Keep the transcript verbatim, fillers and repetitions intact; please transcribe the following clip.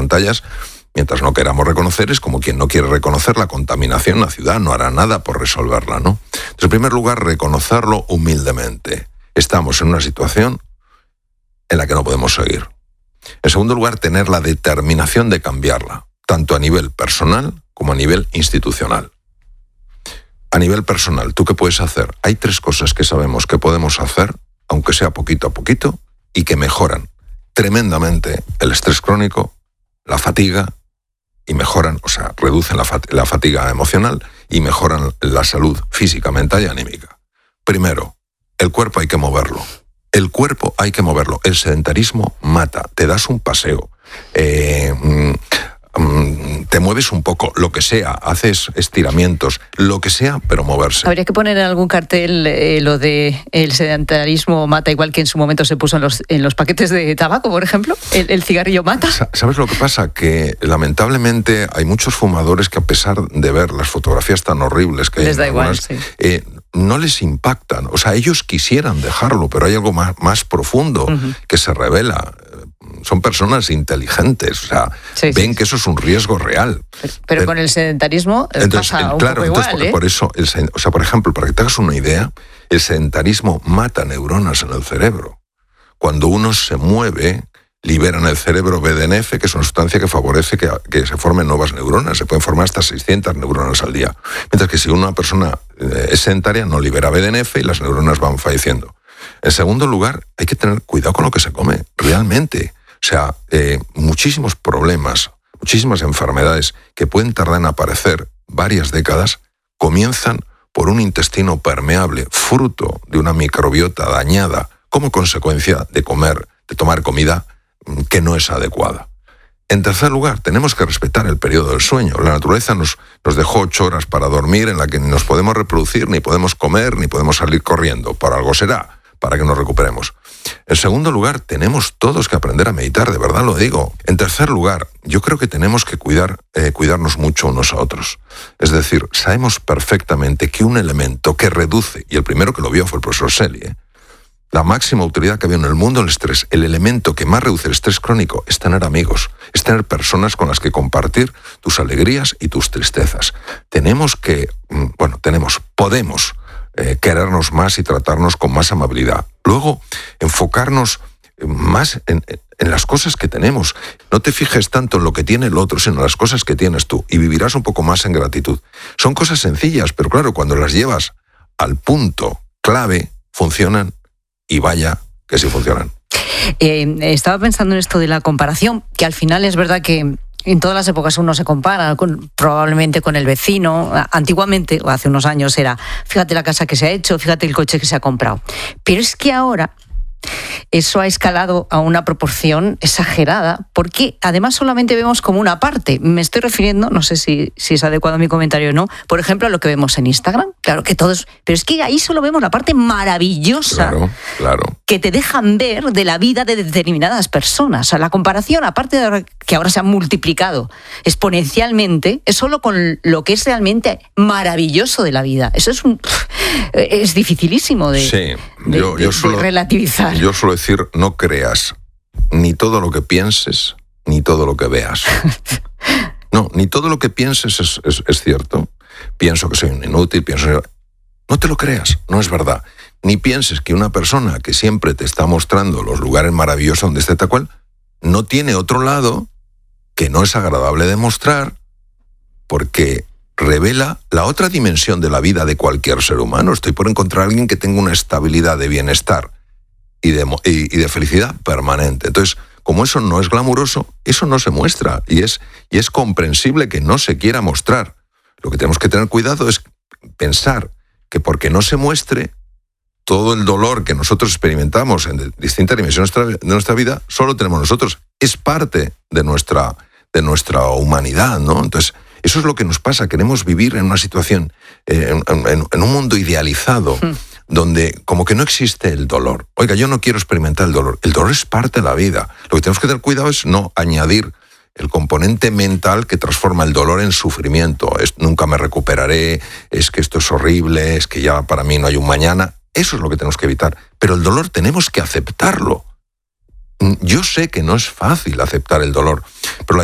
pantallas, mientras no queramos reconocer, es como quien no quiere reconocer la contaminación en la ciudad, no hará nada por resolverla, ¿no? Entonces, en primer lugar, reconocerlo humildemente. Estamos en una situación en la que no podemos seguir. En segundo lugar, tener la determinación de cambiarla, tanto a nivel personal como a nivel institucional. A nivel personal, ¿tú qué puedes hacer? Hay tres cosas que sabemos que podemos hacer, aunque sea poquito a poquito, y que mejoran tremendamente el estrés crónico, la fatiga, y mejoran, o sea, reducen la, fat- la fatiga emocional y mejoran la salud física, mental y anímica. Primero, el cuerpo hay que moverlo. El cuerpo hay que moverlo. El sedentarismo mata. Te das un paseo, eh, mm, te mueves un poco, lo que sea, haces estiramientos, lo que sea, pero moverse. Habría que poner en algún cartel eh, lo de el sedentarismo mata, igual que en su momento se puso en los, en los paquetes de tabaco, por ejemplo, el, el cigarrillo mata. ¿Sabes lo que pasa? Que lamentablemente hay muchos fumadores que, a pesar de ver las fotografías tan horribles que hay, les da algunas, igual, sí. eh, no les impactan. O sea, ellos quisieran dejarlo, pero hay algo más, más profundo uh-huh. que se revela. Son personas inteligentes, o sea, sí, ven sí, que eso es un riesgo real. Pero, pero eh, con el sedentarismo entonces, pasa un claro, poco entonces, igual, por, ¿eh? por eso, el, o sea, por ejemplo, para que te hagas una idea, el sedentarismo mata neuronas en el cerebro. Cuando uno se mueve, libera en el cerebro B D N F, que es una sustancia que favorece que, que se formen nuevas neuronas. Se pueden formar hasta seiscientas neuronas al día. Mientras que si una persona es sedentaria, no libera B D N F y las neuronas van falleciendo. En segundo lugar, hay que tener cuidado con lo que se come, realmente. O sea, eh, muchísimos problemas, muchísimas enfermedades que pueden tardar en aparecer varias décadas, comienzan por un intestino permeable, fruto de una microbiota dañada, como consecuencia de comer, de tomar comida que no es adecuada. En tercer lugar, tenemos que respetar el periodo del sueño. La naturaleza nos, nos dejó ocho horas para dormir, en la que ni nos podemos reproducir, ni podemos comer, ni podemos salir corriendo. Por algo será, para que nos recuperemos. En segundo lugar, tenemos todos que aprender a meditar, de verdad lo digo. En tercer lugar, yo creo que tenemos que cuidar, eh, cuidarnos mucho unos a otros. Es decir, sabemos perfectamente que un elemento que reduce, y el primero que lo vio fue el profesor Selye, ¿eh? La máxima utilidad que había en el mundo del estrés, el elemento que más reduce el estrés crónico es tener amigos, es tener personas con las que compartir tus alegrías y tus tristezas. Tenemos que, bueno, tenemos, podemos eh, querernos más y tratarnos con más amabilidad. Luego, enfocarnos más en, en las cosas que tenemos. No te fijes tanto en lo que tiene el otro, sino en las cosas que tienes tú, y vivirás un poco más en gratitud. Son cosas sencillas, pero claro, cuando las llevas al punto clave, funcionan. Y vaya que sí funcionan. Eh, estaba pensando en esto de la comparación, que al final es verdad que en todas las épocas uno se compara con, probablemente con el vecino. Antiguamente, o hace unos años, era fíjate la casa que se ha hecho, fíjate el coche que se ha comprado. Pero es que ahora eso ha escalado a una proporción exagerada, porque además solamente vemos como una parte. Me estoy refiriendo, no sé si, si es adecuado mi comentario o no, por ejemplo, a lo que vemos en Instagram. Claro que todos, pero es que ahí solo vemos la parte maravillosa, claro, claro, que te dejan ver de la vida de determinadas personas. O sea, la comparación, aparte de que ahora se ha multiplicado exponencialmente, es solo con lo que es realmente maravilloso de la vida. Eso es un, es dificilísimo de, sí, de, yo, de, yo solo, de relativizar. Yo suelo decir, no creas ni todo lo que pienses, ni todo lo que veas. No, ni todo lo que pienses es, es, es cierto. Pienso que soy un inútil, pienso... No te lo creas, no es verdad. Ni pienses que una persona que siempre te está mostrando los lugares maravillosos donde esté tal cual, no tiene otro lado que no es agradable de mostrar, porque revela la otra dimensión de la vida de cualquier ser humano. Estoy por encontrar a alguien que tenga una estabilidad de bienestar y de, y, y de felicidad permanente. Entonces, como eso no es glamuroso, eso no se muestra, y es, y es comprensible que no se quiera mostrar. Lo que tenemos que tener cuidado es pensar que porque no se muestre, todo el dolor que nosotros experimentamos en distintas dimensiones de nuestra vida, solo tenemos nosotros. Es parte de nuestra, de nuestra humanidad, ¿no? Entonces, eso es lo que nos pasa. Queremos vivir en una situación, eh, en, en, en un mundo idealizado, mm. donde como que no existe el dolor. Oiga, yo no quiero experimentar el dolor. El dolor es parte de la vida. Lo que tenemos que tener cuidado es no añadir el componente mental que transforma el dolor en sufrimiento. Es, nunca me recuperaré, es que esto es horrible, es que ya para mí no hay un mañana. Eso es lo que tenemos que evitar. Pero el dolor tenemos que aceptarlo. Yo sé que no es fácil aceptar el dolor, pero la